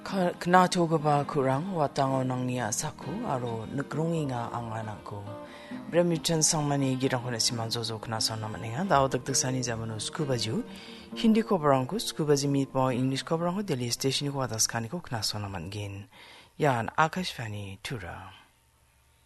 Kena toga ba kurang watango nang niya saku aro nagrungi nga ang anak ko. Bremutan sang mani girang ko na si Manzozo kena son naman nga dao dagdag sani zamano scuba ju hindi ko barang ko scuba ji meet po English ko barang ko Delhi station ko watas kani ko kena son naman gin. Yan Akashvani Tura.